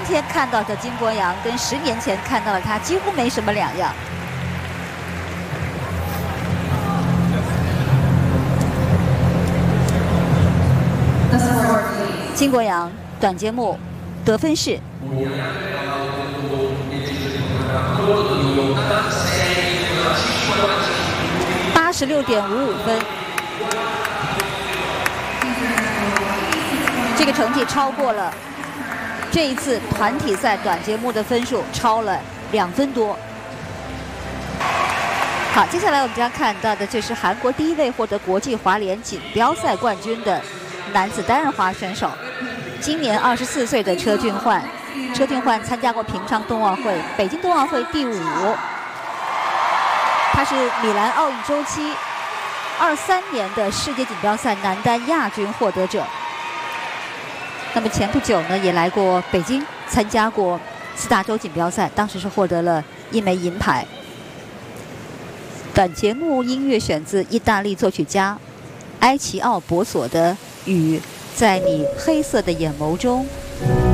天看到的金国阳跟10年前看到的他几乎没什么两样。金国阳短节目得分是86.55分，这个成绩超过了这一次团体赛短节目的分数，超了2分多。好，接下来我们将看到的就是韩国第一位获得国际滑联锦标赛冠军的男子单人滑选手，今年24岁的车俊焕。车俊焕参加过平昌冬奥会、北京冬奥会第5，他是米兰奥运周期23年的世界锦标赛男单亚军获得者。那么前不久呢，也来过北京参加过4大洲锦标赛，当时是获得了1枚银牌。本节目音乐选自意大利作曲家埃奇奥博索的《雨在你黑色的眼眸中》。